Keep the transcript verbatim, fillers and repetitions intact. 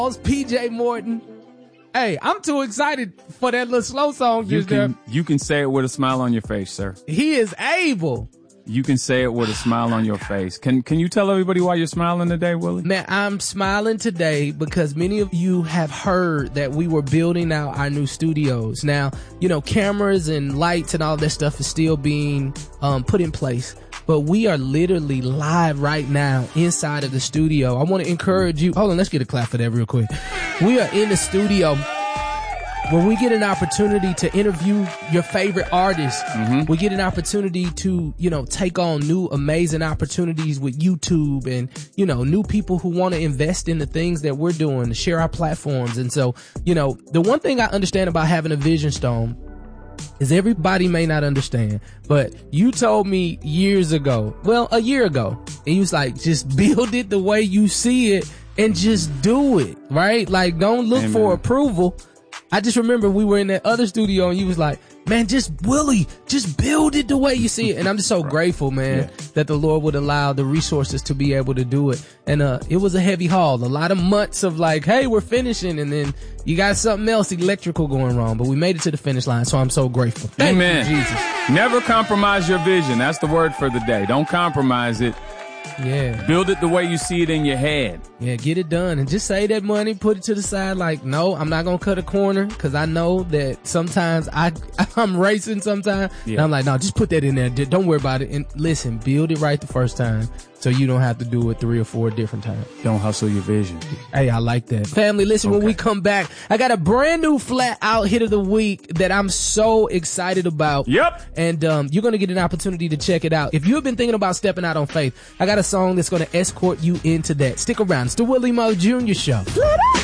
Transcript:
P J Morton. Hey, I'm too excited for that little slow song You just there. can, you can say it with a smile on your face, sir. He is able. You can say it with a smile on your face. Can Can you tell everybody why you're smiling today, Willie? Man, I'm smiling today because many of you have heard that we were building out our new studios. Now, you know, cameras and lights and all that stuff is still being um, put in place. But we are literally live right now inside of the studio. I want to encourage you. Hold on, let's get a clap for that real quick. We are in the studio where we get an opportunity to interview your favorite artists. Mm-hmm. We get an opportunity to, you know, take on new amazing opportunities with YouTube and, you know, new people who want to invest in the things that we're doing, to share our platforms. And so, you know, the one thing I understand about having a Vision Stone is everybody may not understand, but you told me years ago, well, a year ago, and you was like, just build it the way you see it and just do it, right? Like, don't look Amen. For approval. I just remember we were in that other studio and you was like, man, just Willie, just build it the way you see it. And I'm just so grateful, man, yeah. that the Lord would allow the resources to be able to do it. And uh it was a heavy haul, a lot of months of like, hey, we're finishing, and then you got something else electrical going wrong, but we made it to the finish line. So I'm so grateful. Thank Amen. you, Jesus. Never compromise your vision. That's the word for the day. Don't compromise it. Yeah. Build it the way you see it in your head. Yeah, get it done and just save that money, put it to the side. Like, no, I'm not going to cut a corner because I know that sometimes I, I'm racing sometimes. Yeah. And I'm like, no, just put that in there. Don't worry about it. And listen, build it right the first time so you don't have to do it three or four different times. Don't hustle your vision. Hey, I like that. Family, listen, okay. When we come back, I got a brand new flat out hit of the week that I'm so excited about. Yep. And um, you're going to get an opportunity to check it out. If you've been thinking about stepping out on faith, I got a song that's going to escort you into that. Stick around. It's the Willie Mo Junior Show.